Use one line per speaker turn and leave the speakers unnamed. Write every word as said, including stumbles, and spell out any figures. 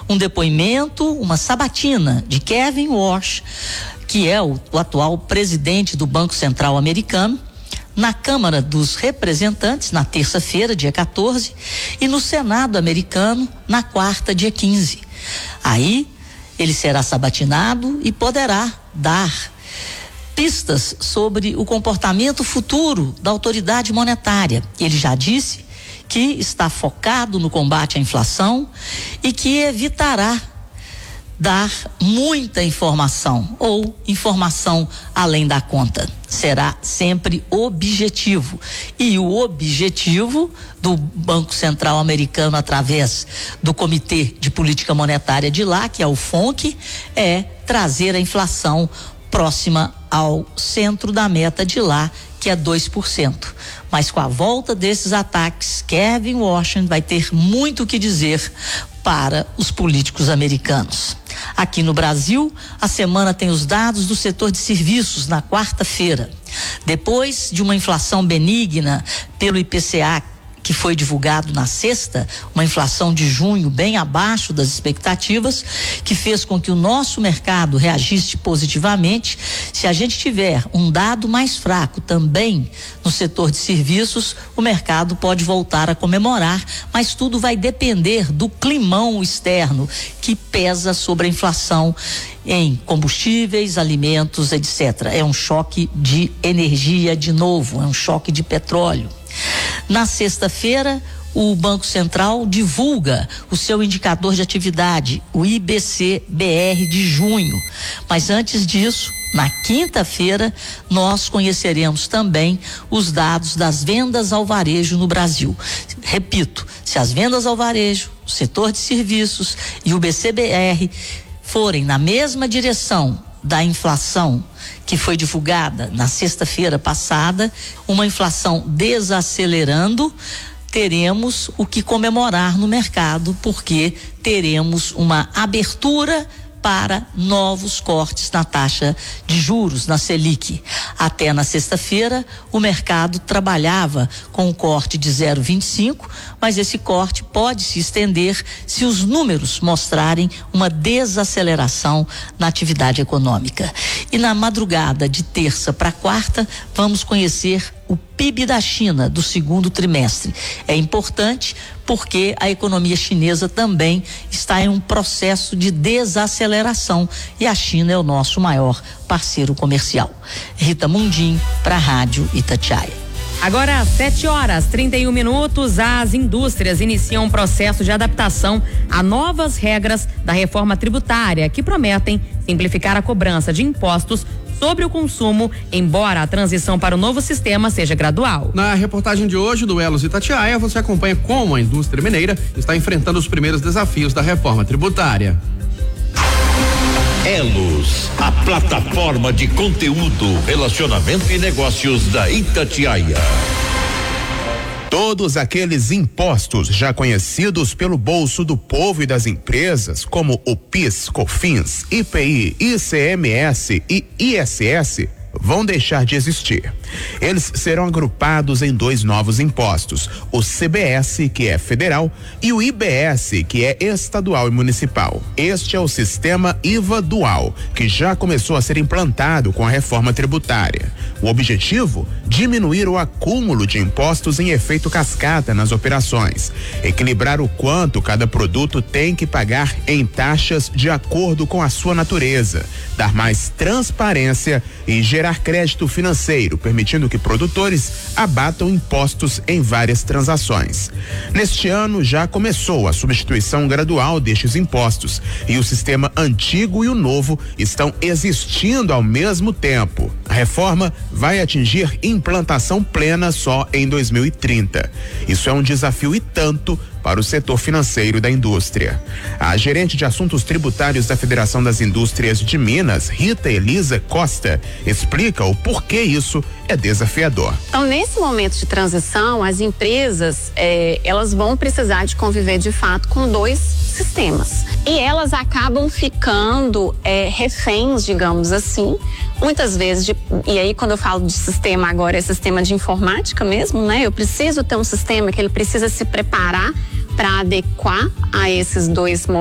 Um depoimento, uma sabatina de Kevin Warsh, que é o, o atual presidente do Banco Central americano, na Câmara dos Representantes, na terça-feira, dia quatorze, e no Senado americano, na quarta, dia quinze. Aí, ele será sabatinado e poderá dar pistas sobre o comportamento futuro da autoridade monetária. Ele já disse que está focado no combate à inflação e que evitará dar muita informação ou informação além da conta. Será sempre objetivo. E o objetivo do Banco Central americano, através do Comitê de Política Monetária de lá, que é o F O N C, é trazer a inflação próxima ao centro da meta de lá, que é dois por cento. Mas com a volta desses ataques, Kevin Warsh vai ter muito o que dizer para os políticos americanos. Aqui no Brasil, a semana tem os dados do setor de serviços na quarta-feira. Depois de uma inflação benigna pelo I P C A, que foi divulgado na sexta, uma inflação de junho bem abaixo das expectativas, que fez com que o nosso mercado reagisse positivamente. Se a gente tiver um dado mais fraco também no setor de serviços, o mercado pode voltar a comemorar, mas tudo vai depender do climão externo que pesa sobre a inflação em combustíveis, alimentos, etcétera. É um choque de energia de novo, é um choque de petróleo. Na sexta-feira, o Banco Central divulga o seu indicador de atividade, o I B C B R de junho. Mas antes disso, na quinta-feira, nós conheceremos também os dados das vendas ao varejo no Brasil. Repito, se as vendas ao varejo, o setor de serviços e o B C B R forem na mesma direção da inflação que foi divulgada na sexta-feira passada, uma inflação desacelerando, teremos o que comemorar no mercado, porque teremos uma abertura para novos cortes na taxa de juros, na Selic. Até na sexta-feira, o mercado trabalhava com um corte de zero vírgula vinte e cinco, mas esse corte pode se estender se os números mostrarem uma desaceleração na atividade econômica. E na madrugada de terça para quarta, vamos conhecer o P I B da China do segundo trimestre. É importante porque a economia chinesa também está em um processo de desaceleração e a China é o nosso maior parceiro comercial. Rita Mundim, para a Rádio Itatiaia.
Agora, às sete horas e trinta e um minutos, as indústrias iniciam um processo de adaptação a novas regras da reforma tributária que prometem simplificar a cobrança de impostos sobre o consumo, embora a transição para o novo sistema seja gradual.
Na reportagem de hoje do Elos Itatiaia, você acompanha como a indústria mineira está enfrentando os primeiros desafios da reforma tributária.
Elos, a plataforma de conteúdo, relacionamento e negócios da Itatiaia.
Todos aqueles impostos já conhecidos pelo bolso do povo e das empresas, como o PIS, COFINS, I P I, I C M S e I S S, vão deixar de existir. Eles serão agrupados em dois novos impostos, o C B S, que é federal, e o I B S, que é estadual e municipal. Este é o sistema I V A dual, que já começou a ser implantado com a reforma tributária. O objetivo? Diminuir o acúmulo de impostos em efeito cascata nas operações, equilibrar o quanto cada produto tem que pagar em taxas de acordo com a sua natureza, dar mais transparência e gerar crédito financeiro, permitindo que produtores abatam impostos em várias transações. Neste ano já começou a substituição gradual destes impostos e o sistema antigo e o novo estão existindo ao mesmo tempo. A reforma vai atingir implantação plena só em dois mil e trinta. Isso é um desafio e tanto para o setor financeiro da indústria. A gerente de assuntos tributários da Federação das Indústrias de Minas, Rita Elisa Costa, explica o porquê isso é desafiador.
Então, nesse momento de transição, as empresas, eh, elas vão precisar de conviver de fato com dois sistemas. E elas acabam ficando eh, reféns, digamos assim, muitas vezes, de, e aí quando eu falo de sistema agora, é sistema de informática mesmo, né? Eu preciso ter um sistema que ele precisa se preparar para adequar a esses dois momentos.